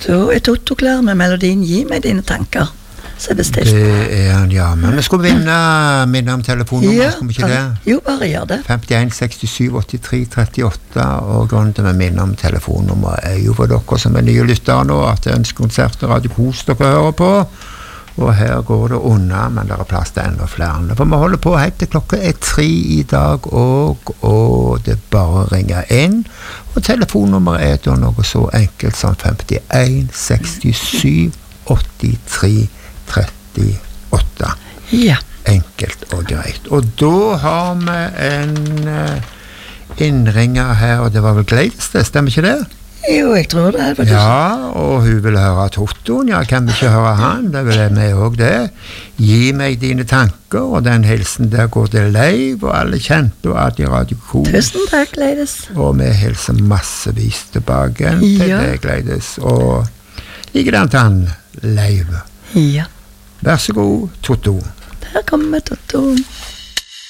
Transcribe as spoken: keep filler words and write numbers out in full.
Da er Totto klar med melodien Gi meg dine tanker. Så er bestilt. Det er han, ja. Men vi skulle vinne minne om telefonnummer, Ja, skal vi ikke det? jo, bare gjør det. femtien sekstisju åttitre trettiåtte, og grunnen til å minne om telefonnummer er jo for dere som er nye lyttere nå, at det er ønskekonsert og Radio Kos dere hører på. Og her går det unna, men det er plass til enda flere. For vi holder på helt til klokka er tre i dag, og, og det bare ringer inn. Og telefonnummeret er da noe så enkelt som femtien sekstisju åttitre trettiåtte. Ja. Enkelt og greit. Og da har vi en uh, innringer her, og det var vel Gleides det, stemmer ikke det? Jo, jeg tror det. det ja, og hun vil høre Tottoen, ja, kan vi ikke høre han? Det vil jeg med også det. Gi meg dine tanker, og den hilsen der går til Leiv, og alle kjente, og alt i Radio Kos. Tusen takk, Gleides. Og vi hilser massevis tilbake til ja. deg, Gleides, og likedan til han, Leiv. Ja. Vær så god, Totto. Der kommer Totto.